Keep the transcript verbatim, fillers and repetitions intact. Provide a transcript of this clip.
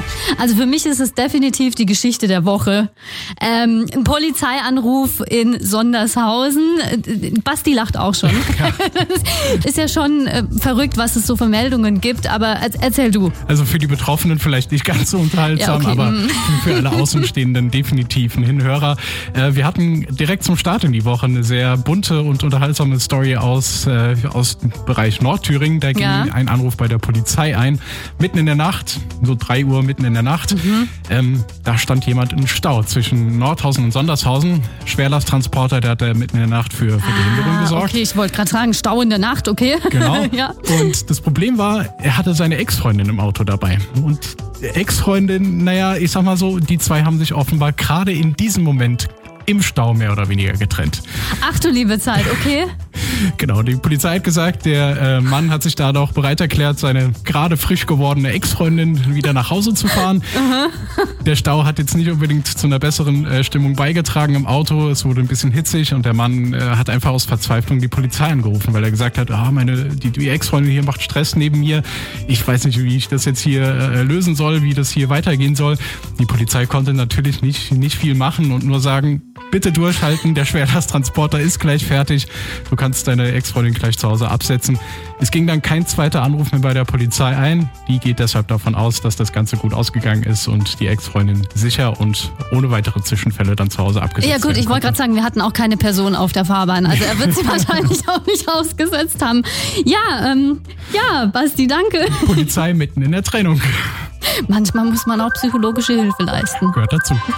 Also für mich ist es definitiv die Geschichte der Woche. Ähm, ein Polizeianruf in Sondershausen. Basti lacht auch schon. Ja. Das ist ja schon äh, verrückt, was es so für Meldungen gibt, aber erzähl du. Also für die Betroffenen vielleicht nicht ganz so unterhaltsam, ja, okay. aber für alle Außenstehenden definitiv ein Hinhörer. Äh, wir hatten direkt zum Start in die Woche eine sehr bunte und unterhaltsame Story aus, äh, aus dem Bereich Nordthüringen. Da ging ja. ein Anruf bei der Polizei ein, mitten in der Nacht, so drei Uhr mitten in der Nacht. Mhm. Ähm, da stand jemand im Stau zwischen Nordhausen und Sondershausen. Schwerlasttransporter, der hat da mitten in der Nacht für, für Behinderung ah, gesorgt. Okay, ich wollte gerade sagen, Stau in der Nacht, okay. Genau. ja. Und das Problem war, er hatte seine Ex-Freundin im Auto dabei. Und Ex-Freundin, naja, ich sag mal so, die zwei haben sich offenbar gerade in diesem Moment im Stau mehr oder weniger getrennt. Ach du liebe Zeit, okay. Genau, die Polizei hat gesagt, der äh, Mann hat sich da doch bereit erklärt, seine gerade frisch gewordene Ex-Freundin wieder nach Hause zu fahren. Uh-huh. Der Stau hat jetzt nicht unbedingt zu einer besseren äh, Stimmung beigetragen im Auto. Es wurde ein bisschen hitzig und der Mann äh, hat einfach aus Verzweiflung die Polizei angerufen, weil er gesagt hat, ah, meine, die, die Ex-Freundin hier macht Stress neben mir. Ich weiß nicht, wie ich das jetzt hier äh, lösen soll, wie das hier weitergehen soll. Die Polizei konnte natürlich nicht, nicht viel machen und nur sagen, bitte durchhalten, der Schwerlasttransporter ist gleich fertig. Du kannst deine Ex-Freundin gleich zu Hause absetzen. Es ging dann kein zweiter Anruf mehr bei der Polizei ein. Die geht deshalb davon aus, dass das Ganze gut ausgegangen ist und die Ex-Freundin sicher und ohne weitere Zwischenfälle dann zu Hause abgesetzt Ja gut, ich wollte gerade sagen, wir hatten auch keine Person auf der Fahrbahn. Also er wird sie wahrscheinlich auch nicht ausgesetzt haben. Ja, ähm, ja, Basti, danke. Polizei mitten in der Trennung. Manchmal muss man auch psychologische Hilfe leisten. Gehört dazu.